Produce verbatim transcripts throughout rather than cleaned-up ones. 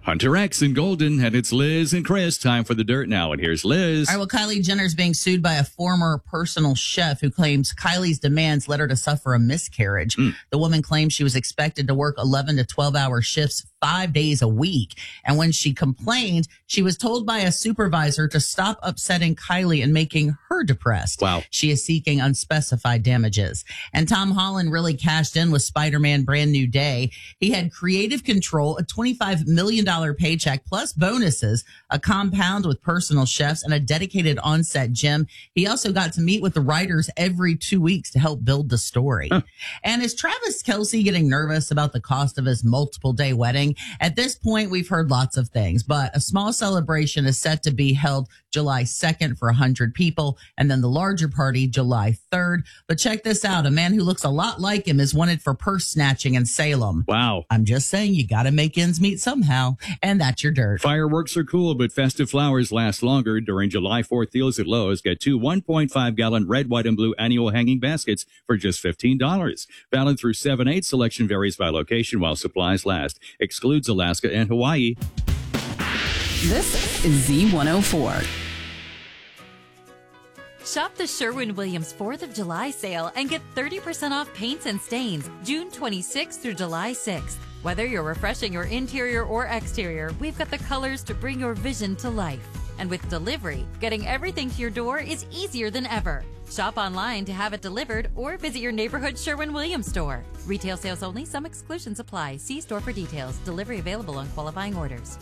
Hunter X and Golden, and it's Liz and Chris. Time for the dirt now, and here's Liz. All right, well, Kylie Jenner's being sued by a former personal chef who claims Kylie's demands led her to suffer a miscarriage. Mm. The woman claims she was expected to work eleven to twelve hour shifts five days a week. And when she complained, she was told by a supervisor to stop upsetting Kylie and making her depressed. Wow. She is seeking unspecified damages. And Tom Holland really cashed in with Spider-Man Brand New Day. He had creative control, a twenty-five million dollars paycheck plus bonuses, a compound with personal chefs, and a dedicated on-set gym. He also got to meet with the writers every two weeks to help build the story. Huh. And is Travis Kelce getting nervous about the cost of his multiple day wedding? At this point, we've heard lots of things, but a small celebration is set to be held July second for one hundred people, and then the larger party July third. But check this out. A man who looks a lot like him is wanted for purse snatching in Salem. Wow. I'm just saying, you got to make ends meet somehow. And that's your dirt. Fireworks are cool, but festive flowers last longer. During July fourth deals at Lowe's, get two one point five gallon red, white, and blue annual hanging baskets for just fifteen dollars. Valid through seven eight. Selection varies by location while supplies last. Excludes Alaska and Hawaii. This is Z one oh four. Shop the Sherwin-Williams fourth of July sale and get thirty percent off paints and stains June twenty-sixth through July sixth. Whether you're refreshing your interior or exterior, we've got the colors to bring your vision to life. And with delivery, getting everything to your door is easier than ever. Shop online to have it delivered or visit your neighborhood Sherwin-Williams store. Retail sales only. Some exclusions apply. See store for details. Delivery available on qualifying orders.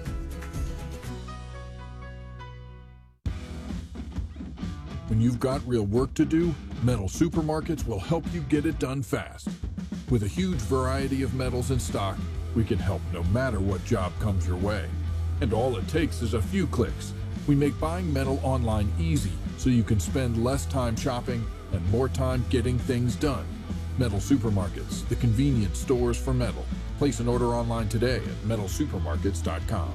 When you've got real work to do, Metal Supermarkets will help you get it done fast. With a huge variety of metals in stock, we can help no matter what job comes your way. And all it takes is a few clicks. We make buying metal online easy so you can spend less time shopping and more time getting things done. Metal Supermarkets, the convenient stores for metal. Place an order online today at metal supermarkets dot com.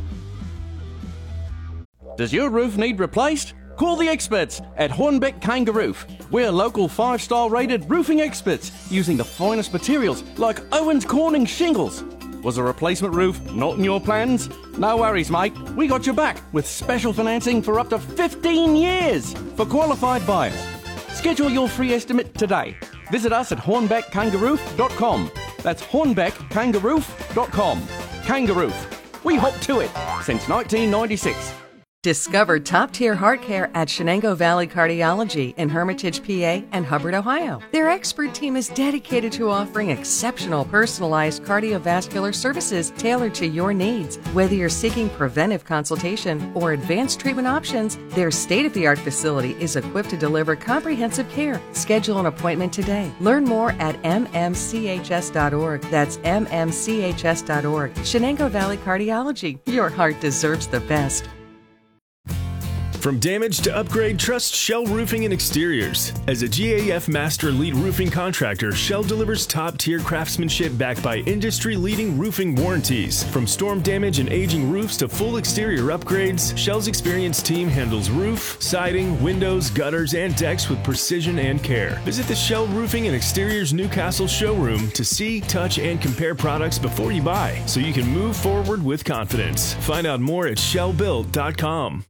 Does your roof need replaced? Call the experts at Hornbeck Kangaroo. We're local five-star rated roofing experts using the finest materials like Owens Corning shingles. Was a replacement roof not in your plans? No worries, mate. We got your back with special financing for up to fifteen years for qualified buyers. Schedule your free estimate today. Visit us at hornbeck kangaroo dot com. That's hornbeck kangaroo dot com. Kangaroo. We hop to it since nineteen ninety-six. Discover top-tier heart care at Shenango Valley Cardiology in Hermitage, P A and Hubbard, Ohio. Their expert team is dedicated to offering exceptional personalized cardiovascular services tailored to your needs. Whether you're seeking preventive consultation or advanced treatment options, their state-of-the-art facility is equipped to deliver comprehensive care. Schedule an appointment today. Learn more at m m c h s dot org. That's m m c h s dot org. Shenango Valley Cardiology. Your heart deserves the best. From damage to upgrade, trust Shell Roofing and Exteriors. As a G A F Master Elite Roofing Contractor, Shell delivers top-tier craftsmanship backed by industry-leading roofing warranties. From storm damage and aging roofs to full exterior upgrades, Shell's experienced team handles roof, siding, windows, gutters, and decks with precision and care. Visit the Shell Roofing and Exteriors Newcastle showroom to see, touch, and compare products before you buy, so you can move forward with confidence. Find out more at shell built dot com.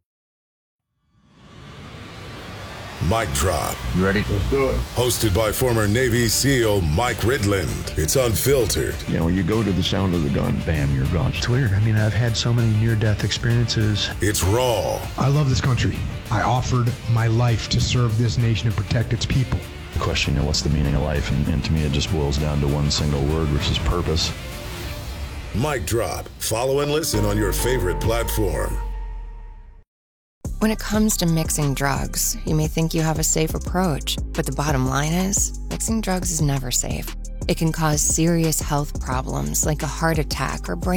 Mic Drop. You ready? Let's do it. Hosted by former Navy SEAL Mike Ridland. It's unfiltered. You know, when you go to the sound of the gun, bam, you're gone. It's weird. I mean, I've had so many near-death experiences. It's raw. I love this country. I offered my life to serve this nation and protect its people. The question, you know, what's the meaning of life? And, and to me, it just boils down to one single word, which is purpose. Mic Drop. Follow and listen on your favorite platform. When it comes to mixing drugs, you may think you have a safe approach, but the bottom line is, mixing drugs is never safe. It can cause serious health problems like a heart attack or brain